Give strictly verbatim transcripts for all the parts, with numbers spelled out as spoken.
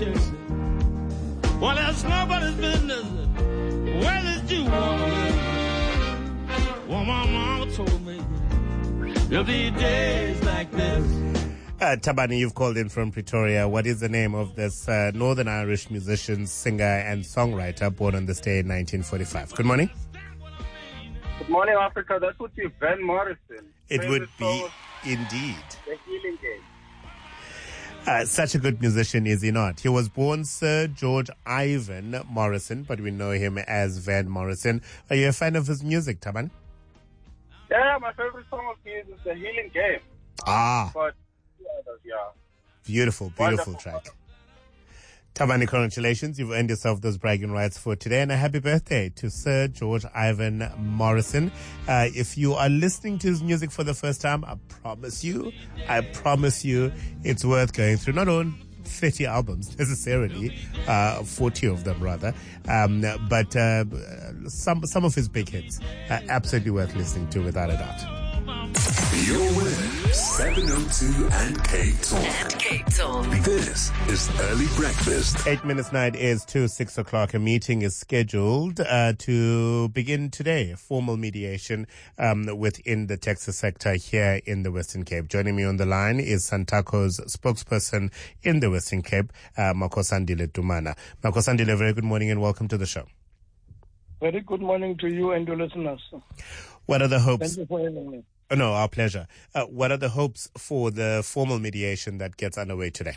kissing. Well, that's nobody's business. Where did you want to live? Well, my mama told me there'll be days like this. Uh, Thabani, you've called in from Pretoria. What is the name of this uh, Northern Irish musician, singer, and songwriter born on this day in nineteen forty-five? Good morning. Good morning, Africa. That would be Van Morrison. It would be indeed. The Healing Game. Uh, such a good musician, is he not? He was born Sir George Ivan Morrison, but we know him as Van Morrison. Are you a fan of his music, Thabani? Yeah, my favorite song of his is The Healing Game. Ah. But, yeah. Beautiful, beautiful Wonderful. track. Thabani, congratulations. You've earned yourself those bragging rights for today, and a happy birthday to Sir George Ivan Morrison. Uh, if you are listening to his music for the first time, I promise you, I promise you, it's worth going through. Not on thirty albums necessarily, uh, forty of them rather, um, but uh, some some of his big hits are absolutely worth listening to without a doubt. You're with seven oh two and Cape Town. And Cape Town. This is Early Breakfast. Eight minutes now, it is to six o'clock. A meeting is scheduled uh, to begin today. Formal mediation um, within the taxi sector here in the Western Cape. Joining me on the line is Santaco's spokesperson in the Western Cape, uh, Makosandile Dumana. Makosandile, very good morning and welcome to the show. Very good morning to you and your listeners. What are the hopes? Thank you for having me. Oh, no, our pleasure. Uh, what are the hopes for the formal mediation that gets underway today?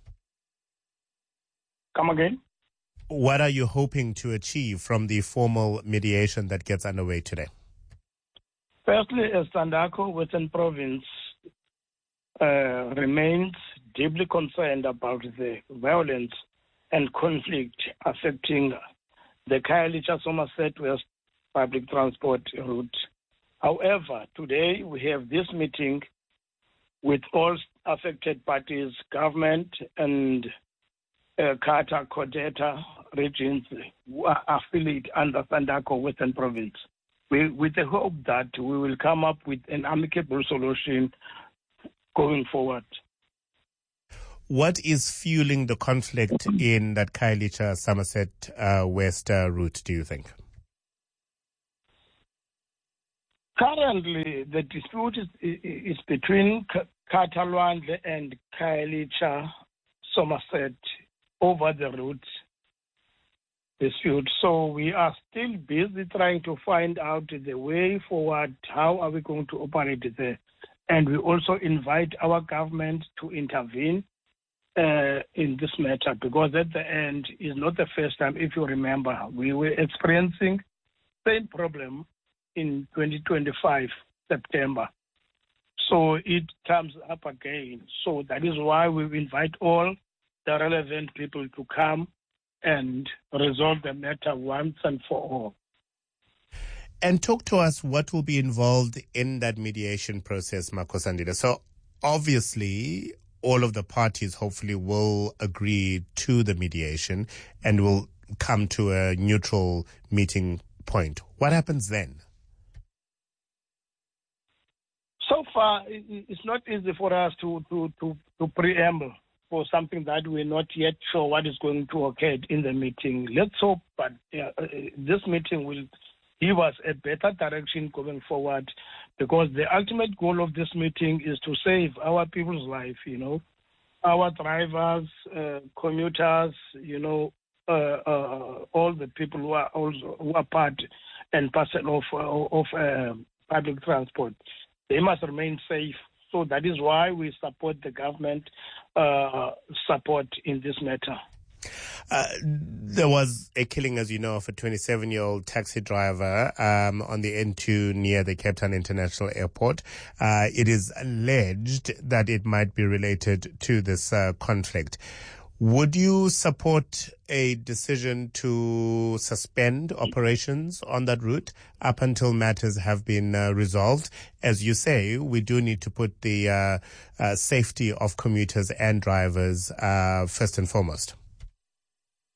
Come again? What are you hoping to achieve from the formal mediation that gets underway today? Firstly, as Sandaco Western Province uh, remains deeply concerned about the violence and conflict affecting the Khayelitsha-Somerset West public transport route. However, today we have this meeting with all affected parties, government and uh, Kata, Kodeta regions who are affiliated under Sandaco Western Province, we, with the hope that we will come up with an amicable solution going forward. What is fueling the conflict in that Khayelitsha-Somerset uh, West uh, route, do you think? Currently, the dispute is, is between Katalwandle and Khayelitsha-Somerset over the route dispute. So we are still busy trying to find out the way forward. How are we going to operate there? And we also invite our government to intervene uh, in this matter, because at the end is not the first time. If you remember, we were experiencing the same problem in twenty twenty-five, September. So it comes up again. So that is why we invite all the relevant people to come and resolve the matter once and for all. And talk to us what will be involved in that mediation process, Makosandile. So obviously, all of the parties hopefully will agree to the mediation and will come to a neutral meeting point. What happens then? So far, it's not easy for us to, to, to, to preamble for something that we're not yet sure what is going to occur in the meeting. Let's hope that uh, this meeting will give us a better direction going forward, because the ultimate goal of this meeting is to save our people's life, you know, our drivers, uh, commuters, you know, uh, uh, all the people who are also who are part and parcel of, uh, of uh, public transport. They must remain safe. So that is why we support the government uh, support in this matter. Uh, there was a killing, as you know, of a twenty-seven-year-old taxi driver um, on the N two near the Cape Town International Airport. Uh, it is alleged that it might be related to this uh, conflict. Would you support a decision to suspend operations on that route up until matters have been uh, resolved? As you say, we do need to put the uh, uh, safety of commuters and drivers uh, first and foremost.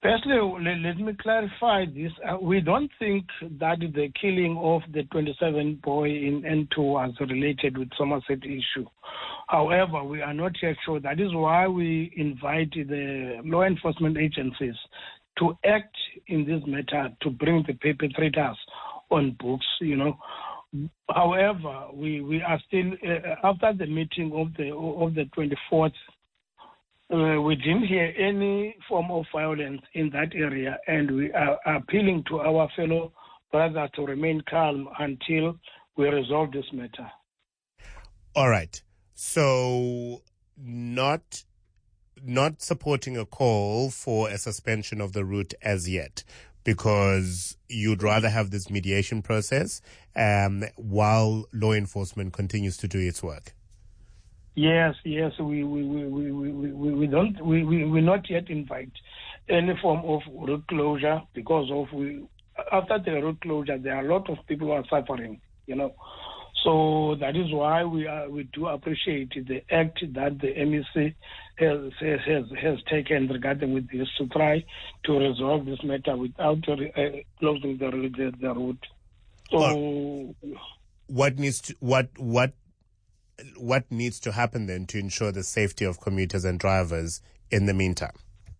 Firstly, let me clarify this. Uh, we don't think that the killing of the twenty-seven boy in N two was related with Somerset issue. However, we are not yet sure. That is why we invite the law enforcement agencies to act in this matter to bring the perpetrators on books, you know. However, we, we are still, uh, after the meeting of the of the twenty-fourth, Uh, we didn't hear any form of violence in that area, and we are appealing to our fellow brothers to remain calm until we resolve this matter. All right. So not not supporting a call for a suspension of the route as yet, because you'd rather have this mediation process um, while law enforcement continues to do its work. Yes, yes, we we we we we, we, we don't we, we we not yet invite any form of road closure, because of we after the road closure there are a lot of people who are suffering, you know. So that is why we are we do appreciate the act that the M E C has has has taken regarding with this to try to resolve this matter without uh, closing the the, the route. So well, what needs to what what What needs to happen then to ensure the safety of commuters and drivers in the meantime?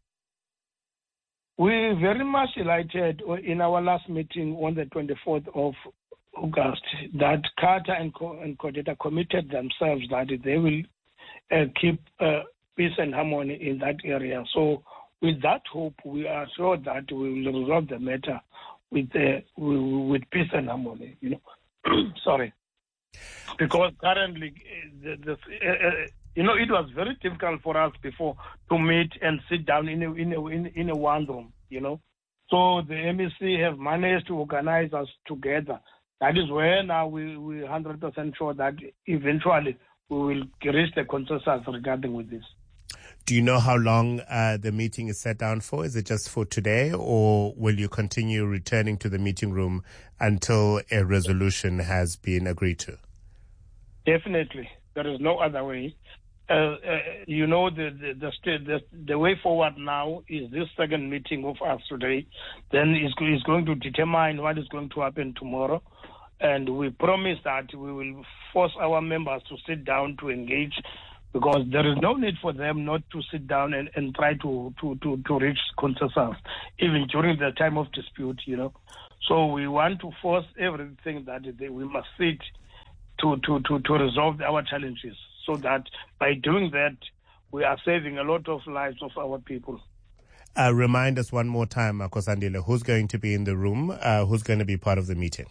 We very much delighted in our last meeting on the twenty-fourth of August that Carter and, Co- and Codeta committed themselves that they will uh, keep uh, peace and harmony in that area. So with that hope, we are sure that we will resolve the matter with uh, with peace and harmony, you know. Sorry. Because currently, the, the, uh, you know, it was very difficult for us before to meet and sit down in a, in a, in, in a one room, you know. So the M E C have managed to organize us together. That is where now we, we're one hundred percent sure that eventually we will reach the consensus regarding with this. Do you know how long uh, the meeting is set down for? Is it just for today, or will you continue returning to the meeting room until a resolution has been agreed to? Definitely. There is no other way. Uh, uh, you know, the the, the the the way forward now is this second meeting of us today. Then it's, it's going to determine what is going to happen tomorrow. And we promise that we will force our members to sit down to engage, because there is no need for them not to sit down and, and try to, to, to, to reach consensus, even during the time of dispute, you know. So we want to force everything that they, we must sit to, to, to, to resolve our challenges, so that by doing that, we are saving a lot of lives of our people. Uh, remind us one more time, Makosandile, who's going to be in the room, uh, who's going to be part of the meeting?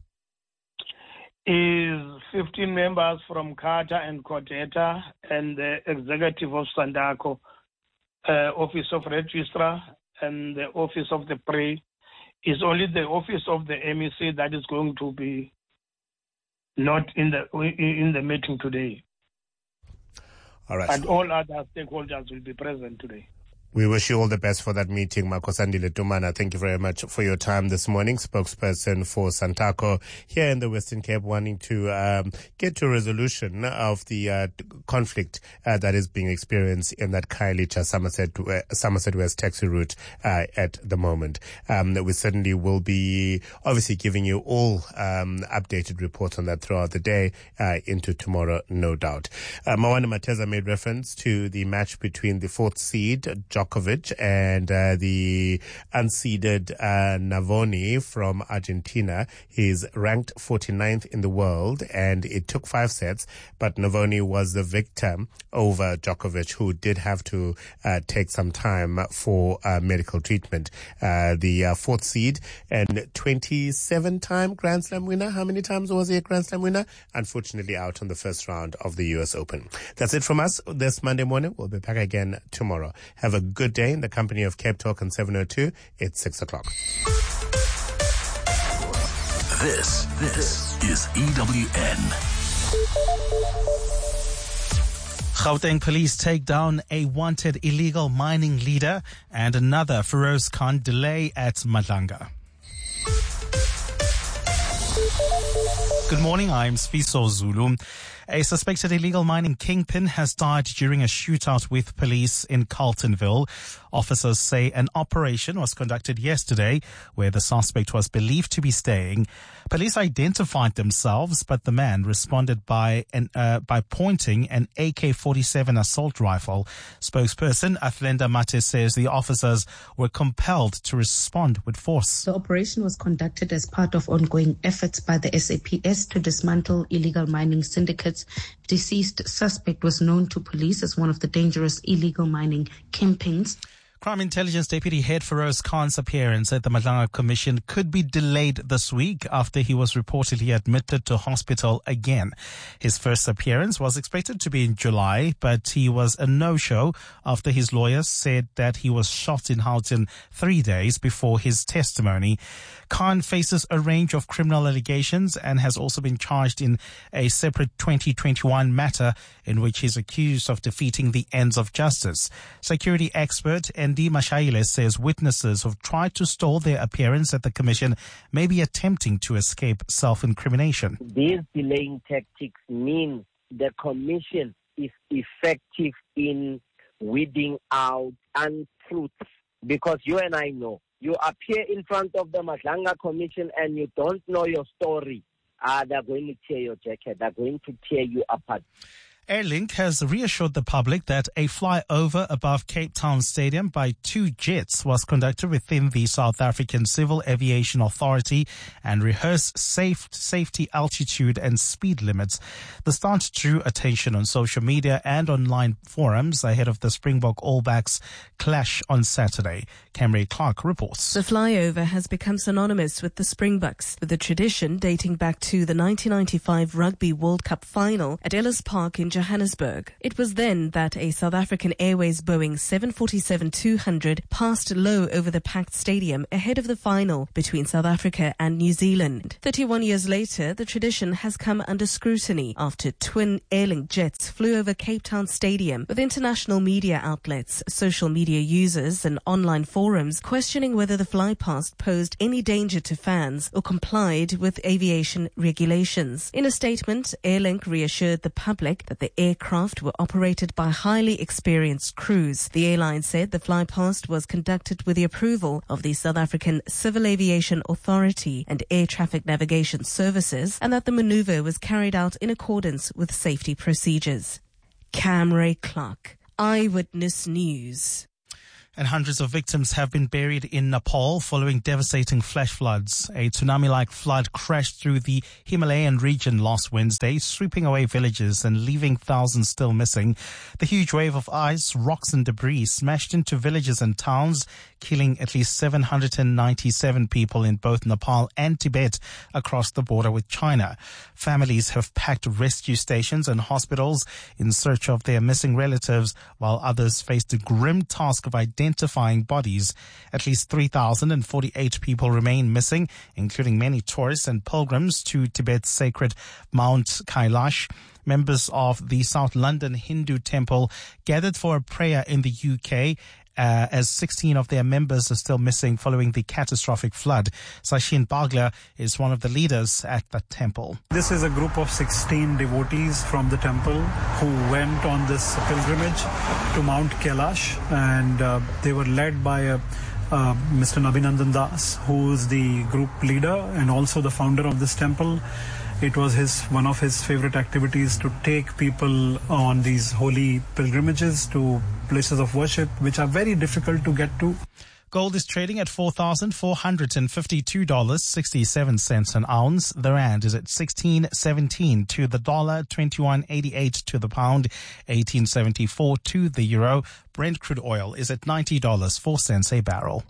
Is fifteen members from Carter and Codeta and the executive of Sandaco, uh, Office of Registrar and the Office of the Pre. Is only the Office of the M E C that is going to be not in the in the meeting today. All right. And all other stakeholders will be present today. We wish you all the best for that meeting, Makosandile Tumana. Thank you very much for your time this morning. Spokesperson for Santaco here in the Western Cape, wanting to um, get to a resolution of the uh, conflict uh, that is being experienced in that Khayelitsha Somerset, uh, Somerset West taxi route uh, at the moment. Um, we certainly will be obviously giving you all um, updated reports on that throughout the day uh, into tomorrow, no doubt. Uh, Mawana Mateza made reference to the match between the fourth seed, Djokovic, and uh, the unseeded uh, Navoni from Argentina. He's ranked forty-ninth in the world, and it took five sets, but Navoni was the victor over Djokovic, who did have to uh, take some time for uh, medical treatment. Uh, the uh, fourth seed and twenty-seven-time Grand Slam winner. How many times was he a Grand Slam winner? Unfortunately, out on the first round of the U S Open. That's it from us this Monday morning. We'll be back again tomorrow. Have a good day in the company of Cape Talk on seven oh two. It's six o'clock. This, this is E W N. Gauteng police take down a wanted illegal mining leader, and another Feroz Khan delay at Madlanga. Good morning, I'm Sfiso Zulu. A suspected illegal mining kingpin has died during a shootout with police in Carltonville. Officers say an operation was conducted yesterday where the suspect was believed to be staying. Police identified themselves, but the man responded by an, uh, by pointing an A K forty-seven assault rifle. Spokesperson Athlenda Mate says the officers were compelled to respond with force. The operation was conducted as part of ongoing efforts by the S A P S to dismantle illegal mining syndicates. Deceased suspect was known to police as one of the dangerous illegal mining kingpins. Crime Intelligence Deputy Head Feroz Khan's appearance at the Madlanga Commission could be delayed this week after he was reportedly admitted to hospital again. His first appearance was expected to be in July, but he was a no-show after his lawyers said that he was shot in Houghton three days before his testimony. Khan faces a range of criminal allegations and has also been charged in a separate twenty twenty-one matter in which he's accused of defeating the ends of justice. Security expert Andy Mashaile says witnesses who've tried to stall their appearance at the commission may be attempting to escape self-incrimination. These delaying tactics mean the commission is effective in weeding out untruths, because you and I know, you appear in front of the Madlanga Commission and you don't know your story. Ah, they're going to tear your jacket. They're going to tear you apart. Airlink has reassured the public that a flyover above Cape Town Stadium by two jets was conducted within the South African Civil Aviation Authority and rehearsed safe, safety, altitude and speed limits. The stunt drew attention on social media and online forums ahead of the Springbok All Blacks clash on Saturday. Camry Clark reports. The flyover has become synonymous with the Springboks, with the tradition dating back to the nineteen ninety-five Rugby World Cup final at Ellis Park in Johannesburg. It was then that a South African Airways Boeing seven forty-seven two hundred passed low over the packed stadium ahead of the final between South Africa and New Zealand. thirty-one years later, the tradition has come under scrutiny after twin Airlink jets flew over Cape Town Stadium, with international media outlets, social media users and online forums questioning whether the flypast posed any danger to fans or complied with aviation regulations. In a statement, Airlink reassured the public that the aircraft were operated by highly experienced crews. The airline said the flypast was conducted with the approval of the South African Civil Aviation Authority and Air Traffic Navigation Services, and that the maneuver was carried out in accordance with safety procedures. Camry Clark, Eyewitness News. And hundreds of victims have been buried in Nepal following devastating flash floods. A tsunami-like flood crashed through the Himalayan region last Wednesday, sweeping away villages and leaving thousands still missing. The huge wave of ice, rocks and debris smashed into villages and towns, killing at least seven hundred ninety-seven people in both Nepal and Tibet across the border with China. Families have packed rescue stations and hospitals in search of their missing relatives, while others faced the grim task of identifying Identifying bodies. At least three thousand forty-eight people remain missing, including many tourists and pilgrims to Tibet's sacred Mount Kailash. Members of the South London Hindu temple gathered for a prayer in the U K Uh, as sixteen of their members are still missing following the catastrophic flood. Sachin Bagla is one of the leaders at the temple. This is a group of sixteen devotees from the temple who went on this pilgrimage to Mount Kailash, and uh, they were led by a Uh, Mister Nabinandan Das, who is the group leader and also the founder of this temple. It was his one of his favorite activities to take people on these holy pilgrimages to places of worship, which are very difficult to get to. Gold is trading at four thousand four hundred fifty-two dollars and sixty-seven cents an ounce. The rand is at sixteen seventeen to the dollar, twenty-one eighty-eight to the pound, eighteen seventy-four to the euro. Brent crude oil is at ninety dollars and four cents a barrel.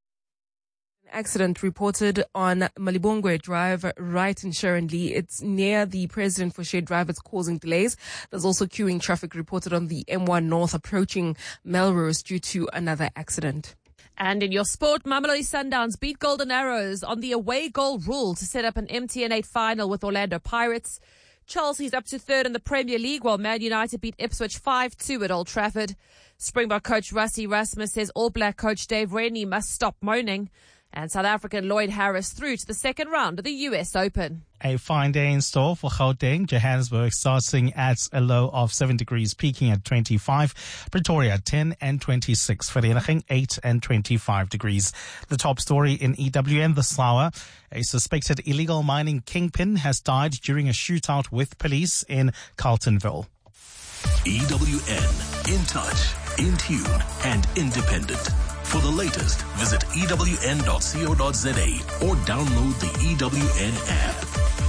Accident reported on Malibongwe Drive right in Sharon-Lee. It's near the President for Shared Drivers, causing delays. There's also queuing traffic reported on the M one North approaching Melrose due to another accident. And in your sport, Mamelodi Sundowns beat Golden Arrows on the away goal rule to set up an M T N eight final with Orlando Pirates. Chelsea's up to third in the Premier League, while Man United beat Ipswich five two at Old Trafford. Springbok coach Rassie Rasmus says All Black coach Dave Rennie must stop moaning. And South African Lloyd Harris through to the second round of the U S Open. A fine day in store for Gauteng. Johannesburg starting at a low of seven degrees, peaking at twenty-five. Pretoria, ten and twenty-six. Vereeniging, eight and twenty-five degrees. The top story in E W N this hour. A suspected illegal mining kingpin has died during a shootout with police in Carltonville. E W N, in touch, in tune, and independent. For the latest, visit E W N dot co dot za or download the E W N app.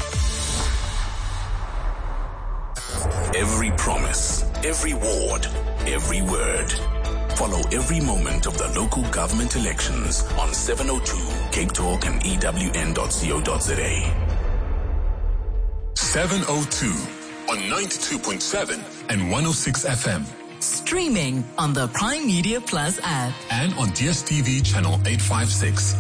Every promise, every ward, every word. Follow every moment of the local government elections on seven oh two Cape Talk and E W N dot co dot za. seven oh two on ninety-two point seven and one oh six F M. Streaming on the Prime Media Plus app. And on D S T V channel eight fifty-six.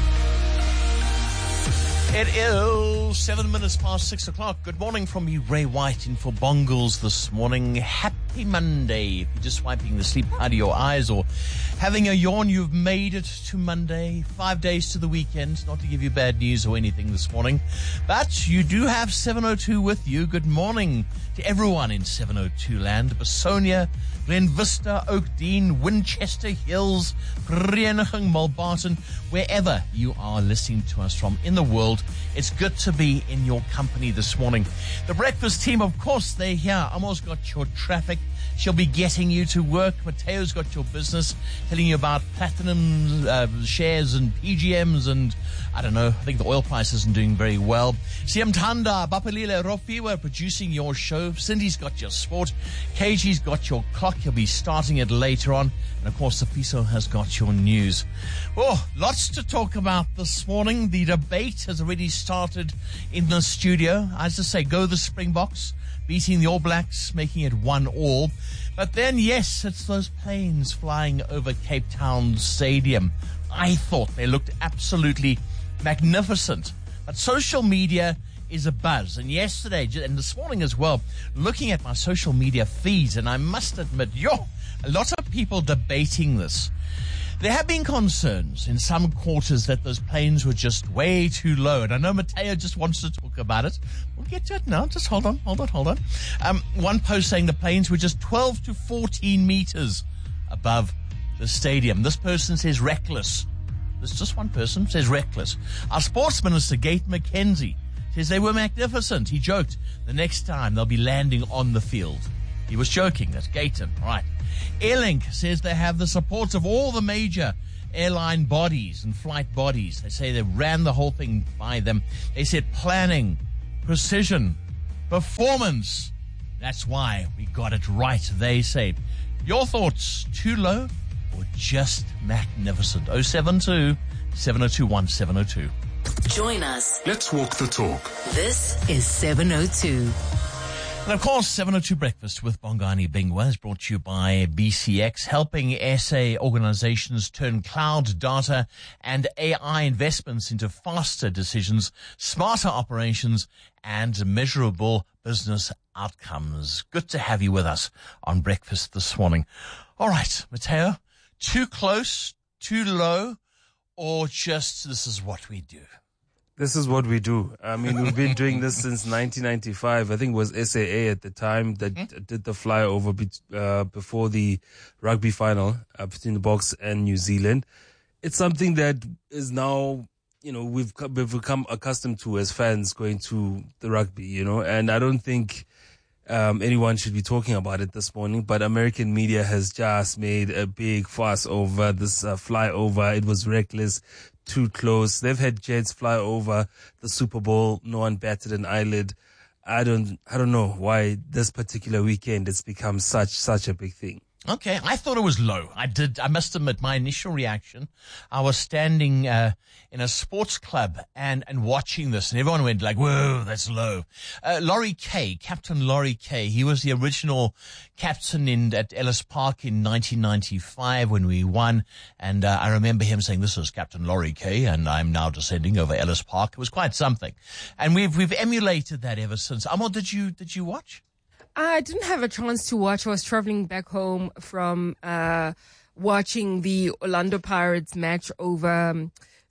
It is seven minutes past six o'clock. Good morning from me, Ray White, in for Bongles this morning. Happy Monday. If you're just wiping the sleep out of your eyes or having a yawn, you've made it to Monday. Five days to the weekend. Not to give you bad news or anything this morning, but you do have seven oh two with you. Good morning to everyone in seven oh two land. Besonia, Glen Vista, Oakdean, Winchester Hills, Vereniging, Malbarton, wherever you are listening to us from in the world. It's good to be in your company this morning. The breakfast team, of course, they're here. Almost got your traffic. She'll be getting you to work. Mateo's got your business, telling you about platinum uh, shares and P G Ms and, I don't know, I think the oil price isn't doing very well. Siamtanda, Bapalile, Rofi, we're producing your show. Cindy's got your sport. K G's got your clock. He'll be starting it later on. And, of course, the Piso has got your news. Oh, lots to talk about this morning. The debate has already started in the studio. As I say, go the Springboks, beating the All Blacks, making it one all. But then, yes, it's those planes flying over Cape Town Stadium. I thought they looked absolutely magnificent. But social media is a buzz. And yesterday, and this morning as well, looking at my social media feeds, and I must admit, yo, a lot of people debating this. There have been concerns in some quarters that those planes were just way too low. And I know Mateo just wants to talk about it. We'll get to it now. Just hold on, hold on, hold on. Um, one post saying the planes were just twelve to fourteen meters above the stadium. This person says reckless. There's just one person says reckless. Our sports minister, Gate McKenzie, says they were magnificent. He joked the next time they'll be landing on the field. He was joking. That's Gayton. Right. Airlink says they have the support of all the major airline bodies and flight bodies. They say they ran the whole thing by them. They said planning, precision, performance. That's why we got it right, they say. Your thoughts, too low or just magnificent? oh seven two, seven oh two, one seven oh two. Join us. Let's walk the talk. This is seven oh two. And of course, seven oh two Breakfast with Bongani Bingwa is brought to you by B C X, helping S A organizations turn cloud data and A I investments into faster decisions, smarter operations, and measurable business outcomes. Good to have you with us on Breakfast this morning. All right, Mateo, too close, too low, or just this is what we do? This is what we do. I mean, we've been doing this since nineteen ninety-five. I think it was S A A at the time that mm-hmm. did the flyover be- uh, before the rugby final uh, between the Boks and New Zealand. It's something that is now, you know, we've we've become accustomed to as fans going to the rugby, you know, and I don't think um, anyone should be talking about it this morning, but American media has just made a big fuss over this uh, flyover. It was reckless. Too close. They've had jets fly over the Super Bowl. No one batted an eyelid. I don't, I don't know why this particular weekend it's become such, such a big thing. Okay, I thought it was low. I did. I must admit, my initial reaction, I was standing uh, in a sports club and and watching this, and everyone went like, "Whoa, that's low." Uh, Laurie Kay, Captain Laurie Kay, he was the original captain in at Ellis Park in nineteen ninety-five when we won, and uh, I remember him saying, "This is Captain Laurie Kay, and I'm now descending over Ellis Park." It was quite something, and we've we've emulated that ever since. Amo, did you did you watch? I didn't have a chance to watch. I was traveling back home from uh watching the Orlando Pirates match over um,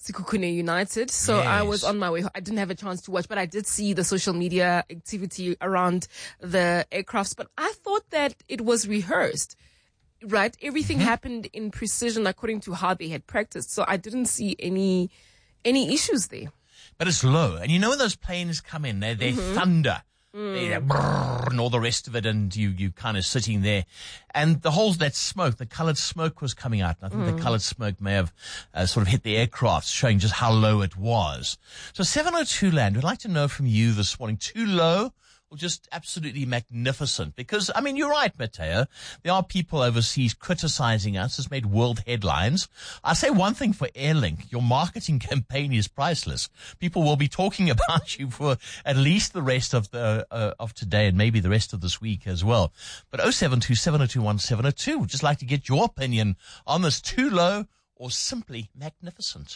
Sekhukhune United. So Yes. I was on my way. I didn't have a chance to watch, but I did see the social media activity around the aircrafts. But I thought that it was rehearsed, right? Everything Mm-hmm. happened in precision according to how they had practiced. So I didn't see any any issues there. But it's low. And you know when those planes come in, they, they Mhm. thunder. Mm. They, brrr, and all the rest of it, and you, you kind of sitting there. And the whole, that smoke, the colored smoke was coming out. And I think Mm. the colored smoke may have uh, sort of hit the aircraft, showing just how low it was. So seven oh two Land, we'd like to know from you this morning, too low or just absolutely magnificent? Because, I mean, you're right, Matteo. There are people overseas criticizing us. It's made world headlines. I say one thing for Airlink. Your marketing campaign is priceless. People will be talking about you for at least the rest of the uh, of today and maybe the rest of this week as well. But oh seven two, seven oh two, one seven oh two. We'd just like to get your opinion on this, too low or simply magnificent.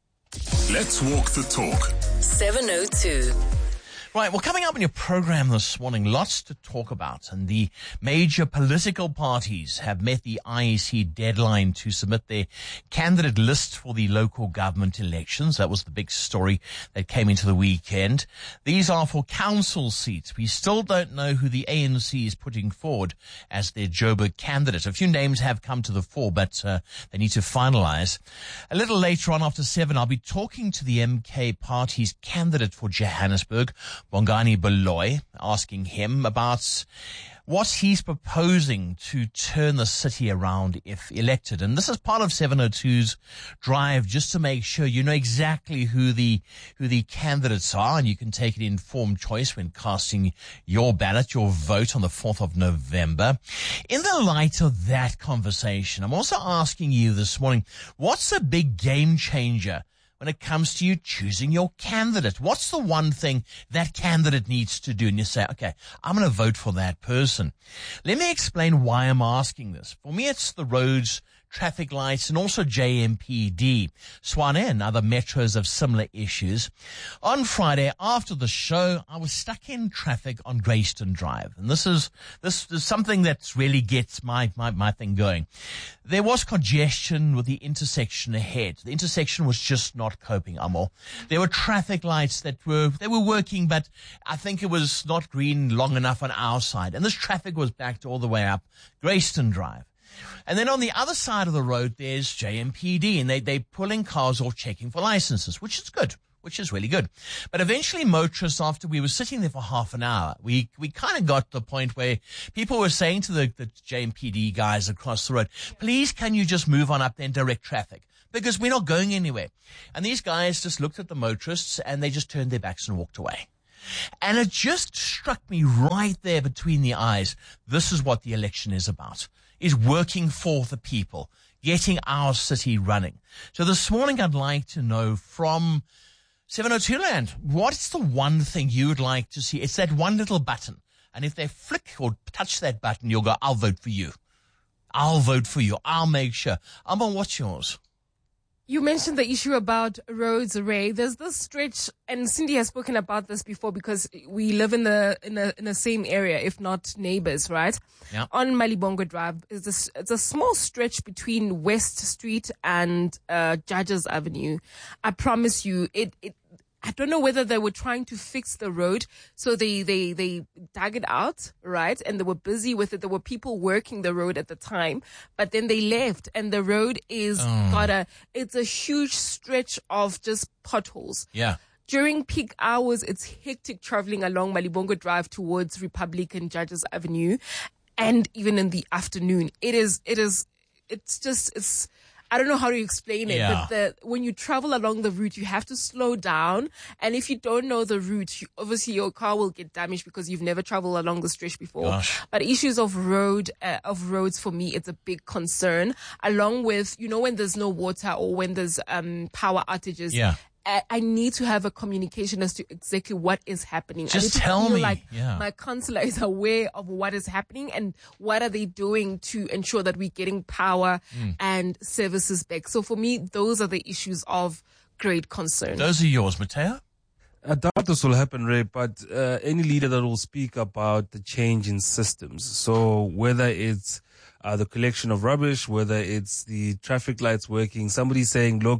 Let's walk the talk. seven oh two. Right, well, coming up in your program this morning, lots to talk about. And the major political parties have met the I E C deadline to submit their candidate list for the local government elections. That was the big story that came into the weekend. These are for council seats. We still don't know who the A N C is putting forward as their Joburg candidate. A few names have come to the fore, but uh, they need to finalize. A little later on after seven, I'll be talking to the M K party's candidate for Johannesburg, Bongani Baloyi, asking him about what he's proposing to turn the city around if elected. And this is part of seven oh two's drive, just to make sure you know exactly who the who the candidates are, and you can take an informed choice when casting your ballot, your vote on the fourth of November. In the light of that conversation, I'm also asking you this morning, what's a big game changer when it comes to you choosing your candidate? What's the one thing that candidate needs to do? And you say, okay, I'm going to vote for that person. Let me explain why I'm asking this. For me, it's the roads, traffic lights, and also J M P D. Swane and other metros have similar issues. On Friday, after the show, I was stuck in traffic on Grayston Drive. And this is, this is something that really gets my, my, my thing going. There was congestion with the intersection ahead. The intersection was just not coping, Amo. There were traffic lights that were, they were working, but I think it was not green long enough on our side. And this traffic was backed all the way up Grayston Drive. And then on the other side of the road, there's J M P D, and they, they're pulling cars off, checking for licenses, which is good, which is really good. But eventually motorists, after we were sitting there for half an hour, we, we kind of got to the point where people were saying to the, the J M P D guys across the road, please, can you just move on up there and direct traffic? Because we're not going anywhere. And these guys just looked at the motorists and they just turned their backs and walked away. And it just struck me right there between the eyes. This is what the election is about, is working for the people, getting our city running. So this morning I'd like to know from seven oh two Land, what's the one thing you would like to see? It's that one little button. And if they flick or touch that button, you'll go, I'll vote for you. I'll vote for you. I'll make sure. Amma, what's yours? You mentioned the issue about roads, Ray. There's this stretch, and Cindy has spoken about this before because we live in the in the in the same area, if not neighbors, right? Yeah. On Malibongo Drive, is this it's a small stretch between West Street and uh, Judges Avenue. I promise you, it it. I don't know whether they were trying to fix the road, so they, they, they dug it out, right? And they were busy with it. There were people working the road at the time, but then they left, and the road is Oh. got a, it's a huge stretch of just potholes. Yeah. During peak hours, it's hectic traveling along Malibongo Drive towards Republic and Judges Avenue. And even in the afternoon, it is, it is, it's just, it's, I don't know how to explain it, Yeah. but the, when you travel along the route, you have to slow down. And if you don't know the route, you, obviously your car will get damaged because you've never traveled along the stretch before. Gosh. But issues of road, uh, of roads for me, it's a big concern. Along with, you know, when there's no water or when there's um power outages. Yeah. I I need to have a communication as to exactly what is happening. I Just need to tell feel me. like Yeah. my councillor is aware of what is happening and what are they doing to ensure that we're getting power Mm. and services back. So for me, those are the issues of great concern. Those are yours, Matteo. I doubt this will happen, Ray, but uh, any leader that will speak about the change in systems, so whether it's uh, the collection of rubbish, whether it's the traffic lights working, somebody saying, look,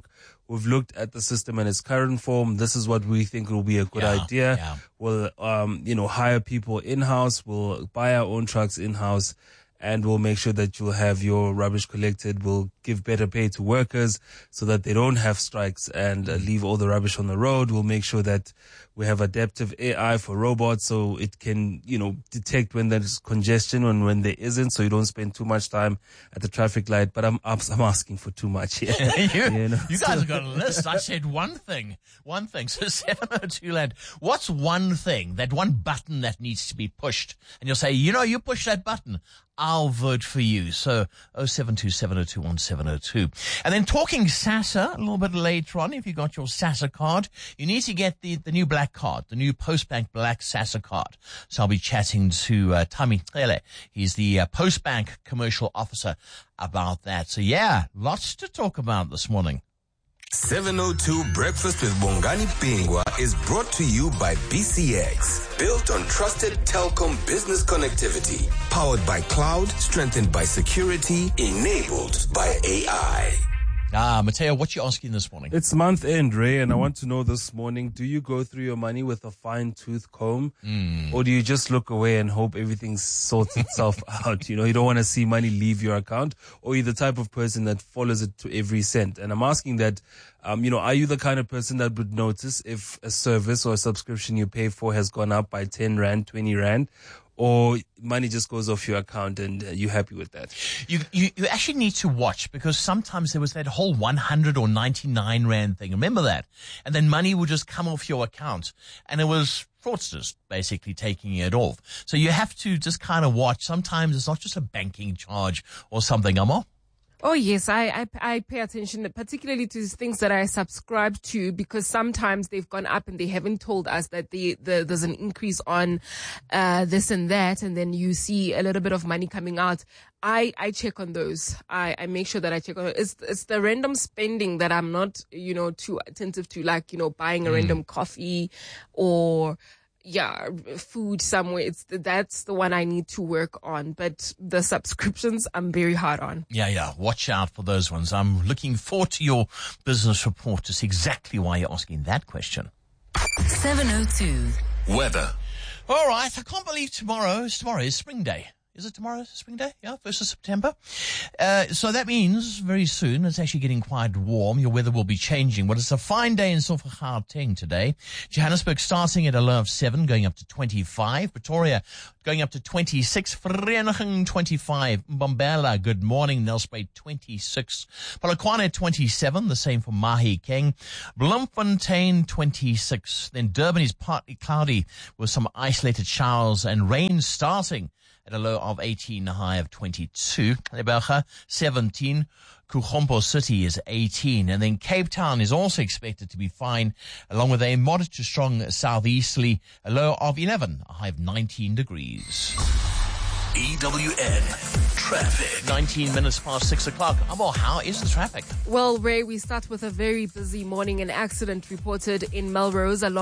We've looked at the system in its current form. This is what we think will be a good Yeah, idea. yeah. We'll, um, you know, hire people in-house. We'll buy our own trucks in-house. And we'll make sure that you'll have your rubbish collected. We'll give better pay to workers so that they don't have strikes and uh, leave all the rubbish on the road. We'll make sure that we have adaptive A I for robots so it can, you know, detect when there's congestion and when there isn't, so you don't spend too much time at the traffic light. But I'm I'm asking for too much here. you, you know? you guys have got a list. I said one thing. One thing. So seven oh two Land. What's one thing, that one button that needs to be pushed? And you'll say, you know, you push that button, I'll vote for you. So oh seven two seven oh two one seven oh two. And then talking SASSA a little bit later on, if you got your SASSA card, you need to get the, the new black card, the new Postbank Black SASSA card. So I'll be chatting to uh, Tami Cele. He's the uh, Postbank Commercial Officer about that. So yeah, lots to talk about this morning. seven oh two Breakfast with Bongani Pingwa is brought to you by B C X. Built on trusted telecom business connectivity. Powered by cloud, strengthened by security, enabled by A I. Ah, Mateo, what you asking this morning? It's month end, Ray, and I want to know this morning, do you go through your money with a fine-tooth comb? Mm. Or do you just look away and hope everything sorts itself out? You know, you don't want to see money leave your account, or you're the type of person that follows it to every cent. And I'm asking that, um, you know, are you the kind of person that would notice if a service or a subscription you pay for has gone up by ten rand, twenty rand? Or money just goes off your account and uh, you're happy with that? You, you you actually need to watch, because sometimes there was that whole one hundred or ninety-nine rand thing. Remember that? And then money would just come off your account, and it was fraudsters basically taking it off. So you have to just kind of watch. Sometimes it's not just a banking charge or something, Amo. Oh, yes, I, I I pay attention, particularly to things that I subscribe to, because sometimes they've gone up and they haven't told us that the, the there's an increase on uh this and that, and then you see a little bit of money coming out. I, I check on those. I, I make sure that I check on it. It's, it's the random spending that I'm not, you know, too attentive to, like, you know, buying a Mm. random coffee or... yeah, food somewhere. It's the, that's the one I need to work on. But the subscriptions, I'm very hard on. Yeah, yeah. Watch out for those ones. I'm looking forward to your business report to see exactly why you're asking that question. seven oh two. Weather. All right. I can't believe tomorrow is tomorrow is spring day. Is it tomorrow, spring day? Yeah, first of September. Uh, so that means very soon it's actually getting quite warm. Your weather will be changing. But it's a fine day in Gauteng today. Johannesburg starting at a low of seven, going up to twenty-five. Pretoria going up to twenty-six. Vereeniging twenty-five. Mbombela, good morning. Nelspruit twenty-six. Polokwane twenty-seven. The same for Mahikeng. Bloemfontein twenty-six. Then Durban is partly cloudy with some isolated showers and rain starting at a low of eighteen, a high of twenty-two. Leboga, seventeen. Kuchompo City is eighteen. And then Cape Town is also expected to be fine, along with a moderate to strong southeasterly, a low of eleven, a high of nineteen degrees. E W N Traffic. nineteen minutes past six o'clock. Amo, how is the traffic? Well, Ray, we start with a very busy morning. An accident reported in Melrose along